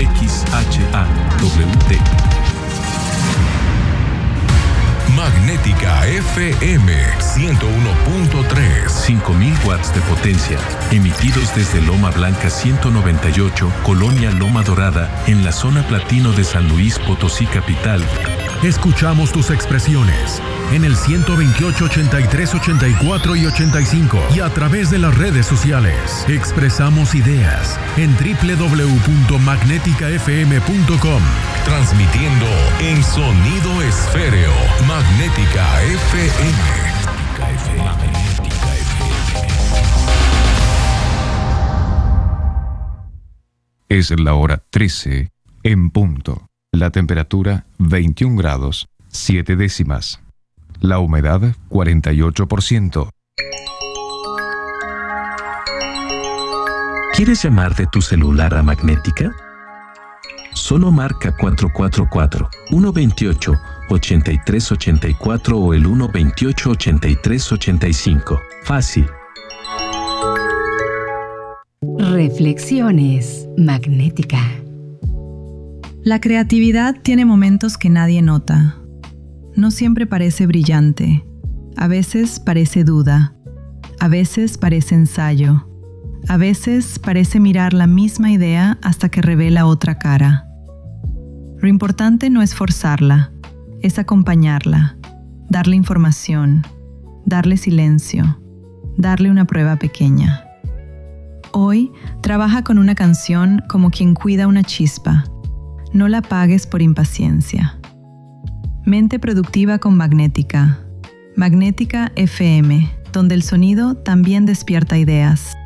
Magnética FM 101.3. 5000 watts de potencia, emitidos desde Loma Blanca 198, Colonia Loma Dorada, en la zona platino de San Luis Potosí capital. Escuchamos tus expresiones en el 128, 83, 84 y 85 y a través de las redes sociales. Expresamos ideas en www.magneticafm.com. Transmitiendo en sonido esféreo. Magnética FM. Magnética FM. Es la hora 13 en punto. La temperatura 21 grados 7 décimas. La humedad 48%. ¿Quieres llamar de tu celular a Magnética? Solo marca 444-128-8384 o el 128-8385. Fácil. Reflexiones Magnética. La creatividad tiene momentos que nadie nota. No siempre parece brillante. A veces parece duda. A veces parece ensayo. A veces parece mirar la misma idea hasta que revela otra cara. Lo importante no es forzarla, es acompañarla, darle información, darle silencio, darle una prueba pequeña. Hoy, trabaja con una canción como quien cuida una chispa. No la apagues por impaciencia. Mente productiva con Magnética. Magnética FM, donde el sonido también despierta ideas.